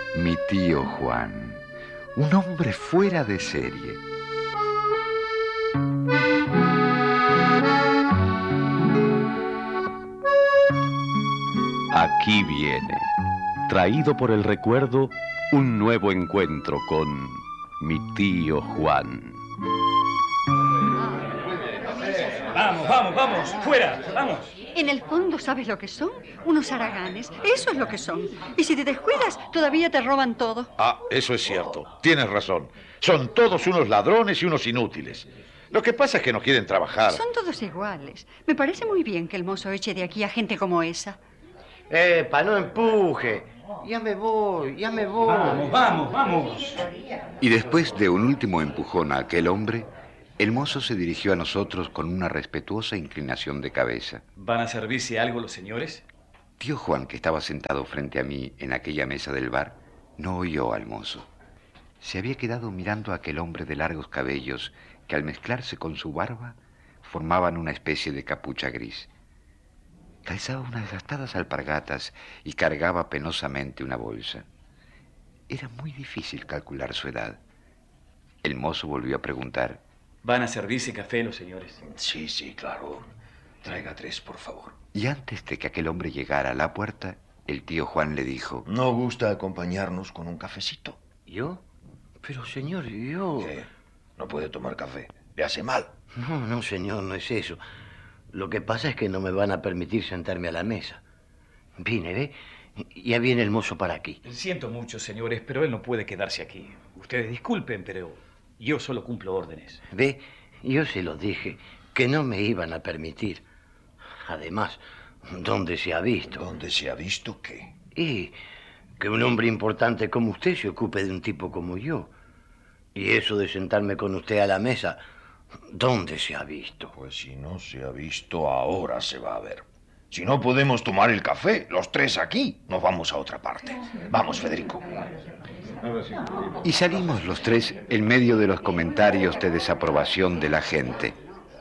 Mi tío Juan, un hombre fuera de serie. Aquí viene, traído por el recuerdo, un nuevo encuentro con mi tío Juan. Vamos, fuera, vamos. En el fondo, ¿sabes lo que son? Unos haraganes. Eso es lo que son. Y si te descuidas, todavía te roban todo. Ah, eso es cierto. Tienes razón. Son todos unos ladrones y unos inútiles. Lo que pasa es que no quieren trabajar. Son todos iguales. Me parece muy bien que el mozo eche de aquí a gente como esa. No empuje. Ya me voy. Vamos. Y después de un último empujón a aquel hombre, el mozo se dirigió a nosotros con una respetuosa inclinación de cabeza. ¿Van a servirse algo los señores? Tío Juan, que estaba sentado frente a mí en aquella mesa del bar, no oyó al mozo. Se había quedado mirando a aquel hombre de largos cabellos que al mezclarse con su barba formaban una especie de capucha gris. Calzaba unas gastadas alpargatas y cargaba penosamente una bolsa. Era muy difícil calcular su edad. El mozo volvió a preguntar: ¿Van a servirse café los señores? Sí, claro. Traiga 3, por favor. Y antes de que aquel hombre llegara a la puerta, el tío Juan le dijo: ¿No gusta acompañarnos con un cafecito? ¿Yo? Pero, señor, yo... ¿Qué? ¿No puede tomar café? ¿Le hace mal? No, señor, no es eso. Lo que pasa es que no me van a permitir sentarme a la mesa. Vine, ¿ve? Ya viene el mozo para aquí. Siento mucho, señores, pero él no puede quedarse aquí. Ustedes disculpen, pero yo solo cumplo órdenes. ¿Ve? Yo se los dije que no me iban a permitir. Además, ¿dónde se ha visto? ¿Dónde se ha visto qué? Y que un hombre importante como usted se ocupe de un tipo como yo. Y eso de sentarme con usted a la mesa, ¿dónde se ha visto? Pues si no se ha visto, ahora se va a ver. Si no podemos tomar el café, los 3 aquí, nos vamos a otra parte. Vamos, Federico. Y salimos los 3 en medio de los comentarios de desaprobación de la gente.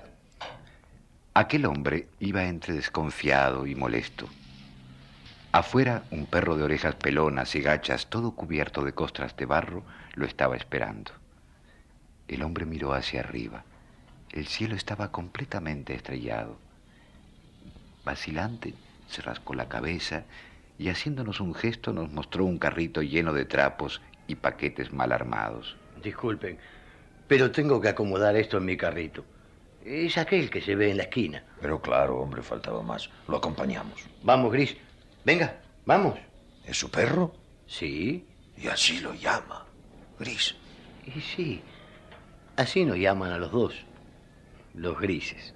Aquel hombre iba entre desconfiado y molesto. Afuera, un perro de orejas pelonas y gachas, todo cubierto de costras de barro, lo estaba esperando. El hombre miró hacia arriba. El cielo estaba completamente estrellado. Vacilante, se rascó la cabeza y haciéndonos un gesto nos mostró un carrito lleno de trapos y paquetes mal armados. Disculpen, pero tengo que acomodar esto en mi carrito. Es aquel que se ve en la esquina. Pero claro, hombre, faltaba más. Lo acompañamos. Vamos, Gris. Venga, vamos. ¿Es su perro? Sí. Y así lo llama. Gris. Y sí. Así nos llaman a los dos. Los grises.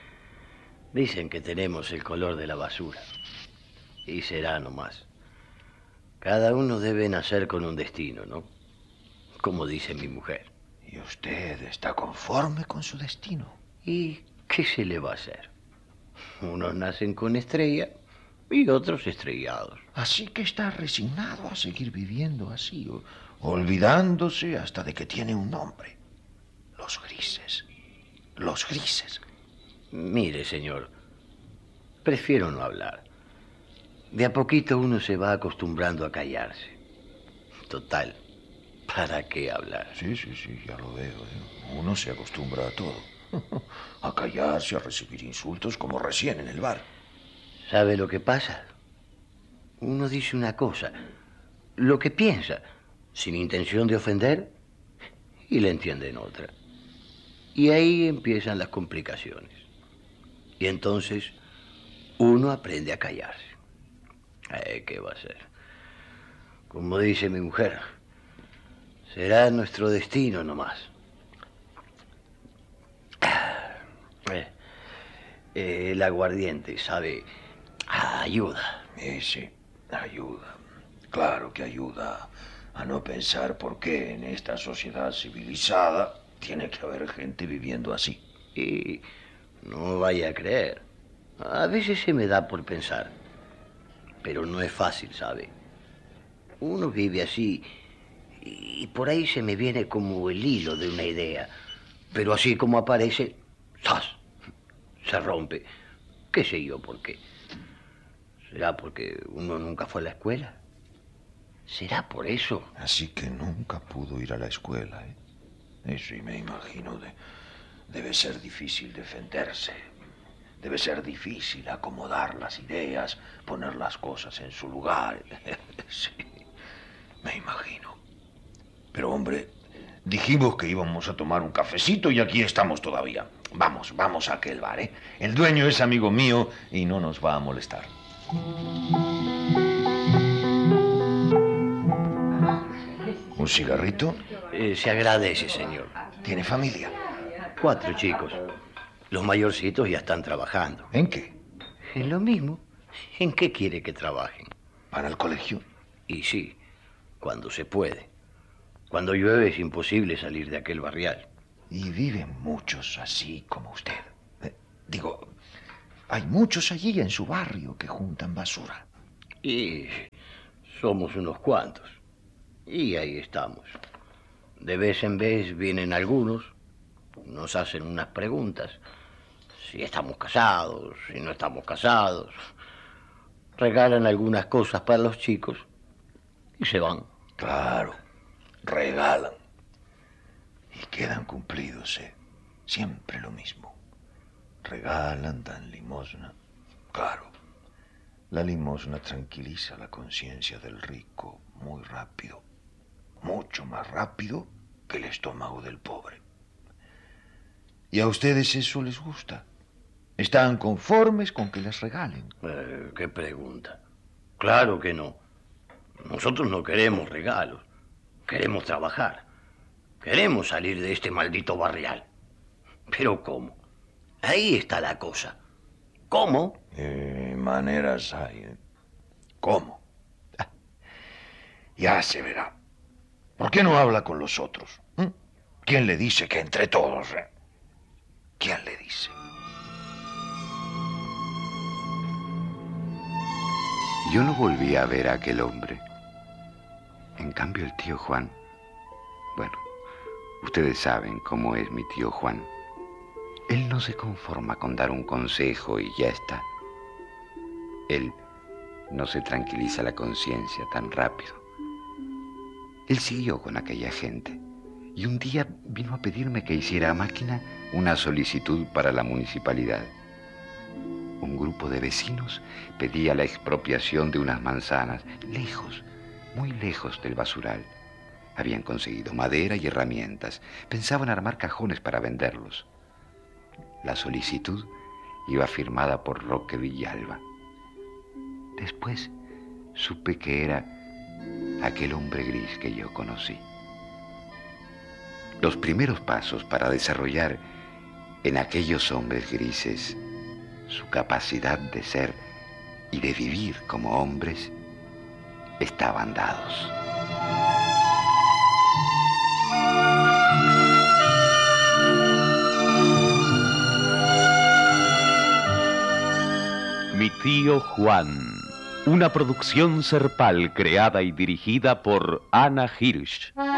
Dicen que tenemos el color de la basura. Y será nomás. Cada uno debe nacer con un destino, ¿no? Como dice mi mujer. ¿Y usted está conforme con su destino? ¿Y qué se le va a hacer? Unos nacen con estrella y otros estrellados. Así que está resignado a seguir viviendo así, olvidándose hasta de que tiene un nombre. Los grises. Los grises. Mire, señor, prefiero no hablar. De a poquito uno se va acostumbrando a callarse. Total, ¿para qué hablar? Sí, ya lo veo. Uno se acostumbra a todo. A callarse, a recibir insultos como recién en el bar. ¿Sabe lo que pasa? Uno dice una cosa, lo que piensa, sin intención de ofender, y le entienden otra. Y ahí empiezan las complicaciones. Y entonces uno aprende a callarse. ¿Qué va a ser? Como dice mi mujer, será nuestro destino nomás. El aguardiente, ¿sabe? Ayuda. Sí, ayuda. Claro que ayuda a no pensar por qué en esta sociedad civilizada tiene que haber gente viviendo así. Y no vaya a creer. A veces se me da por pensar. Pero no es fácil, ¿sabe? Uno vive así y por ahí se me viene como el hilo de una idea. Pero así como aparece, ¡zas! Se rompe. ¿Qué sé yo por qué? ¿Será porque uno nunca fue a la escuela? ¿Será por eso? Así que nunca pudo ir a la escuela, ¿eh? Eso y me imagino debe ser difícil defenderse. Debe ser difícil acomodar las ideas, poner las cosas en su lugar. Sí, me imagino. Pero hombre, dijimos que íbamos a tomar un cafecito y aquí estamos todavía. Vamos a aquel bar, ¿eh? El dueño es amigo mío y no nos va a molestar. ¿Un cigarrito? Se agradece, señor. ¿Tiene familia? 4 chicos. Los mayorcitos ya están trabajando. ¿En qué? En lo mismo. ¿En qué quiere que trabajen? ¿Para el colegio? Y sí, cuando se puede. Cuando llueve es imposible salir de aquel barrial. Y viven muchos así como usted. Digo, hay muchos allí en su barrio que juntan basura. Y somos unos cuantos. Y ahí estamos. De vez en vez vienen algunos, nos hacen unas preguntas. Si estamos casados, si no estamos casados. Regalan algunas cosas para los chicos y se van. Claro, regalan. Y quedan cumplidos, ¿eh? Siempre lo mismo. Regalan, dan limosna. Claro, la limosna tranquiliza la conciencia del rico muy rápido. Mucho más rápido que el estómago del pobre. ¿Y a ustedes eso les gusta? ¿Están conformes con que les regalen? ¿Qué pregunta? Claro que no. Nosotros no queremos regalos. Queremos trabajar. Queremos salir de este maldito barrial. ¿Pero cómo? Ahí está la cosa. ¿Cómo? Maneras hay, ¿eh? ¿Cómo? Ya se verá. ¿Por qué no habla con los otros? ¿Quién le dice que entre todos? ¿Quién le dice? Yo no volví a ver a aquel hombre. En cambio, el tío Juan... Bueno, ustedes saben cómo es mi tío Juan. Él no se conforma con dar un consejo y ya está. Él no se tranquiliza la conciencia tan rápido. Él siguió con aquella gente y un día vino a pedirme que hiciera a máquina una solicitud para la municipalidad. Un grupo de vecinos pedía la expropiación de unas manzanas, lejos, muy lejos del basural. Habían conseguido madera y herramientas. Pensaban armar cajones para venderlos. La solicitud iba firmada por Roque Villalba. Después supe que era aquel hombre gris que yo conocí. Los primeros pasos para desarrollar en aquellos hombres grises su capacidad de ser y de vivir como hombres estaban dados. Mi tío Juan, una producción Serpal creada y dirigida por Ana Hirsch.